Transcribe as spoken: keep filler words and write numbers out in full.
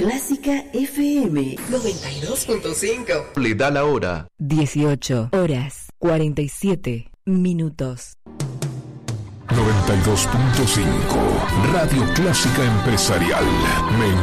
Clásica F M noventa y dos punto cinco. Le da la hora. dieciocho horas cuarenta y siete minutos. noventa y dos punto cinco Radio Clásica Empresarial. Me